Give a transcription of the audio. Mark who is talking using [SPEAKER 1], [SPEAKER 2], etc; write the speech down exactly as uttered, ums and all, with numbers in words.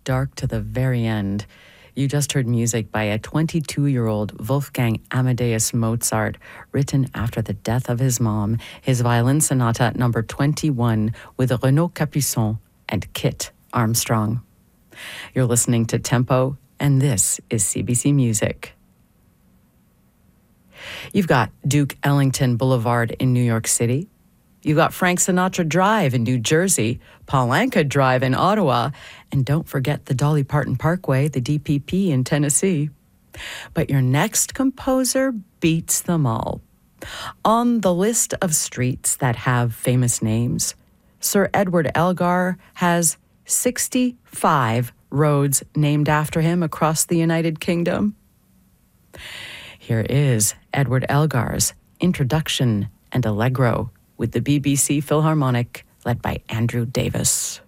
[SPEAKER 1] dark to the very end. You just heard music by a twenty-two-year-old Wolfgang Amadeus Mozart, written after the death of his mom, his violin sonata number twenty-one with Renaud Capuçon and Kit Armstrong. You're listening to Tempo, and this is C B C Music. You've got Duke Ellington Boulevard in New York City. You've got Frank Sinatra Drive in New Jersey, Paul Anka Drive in Ottawa, and don't forget the Dolly Parton Parkway, the D P P in Tennessee. But your next composer beats them all. On the list of streets that have famous names, Sir Edward Elgar has sixty-five roads named after him across the United Kingdom. Here is Edward Elgar's Introduction and Allegro with the B B C Philharmonic, led by Andrew Davis.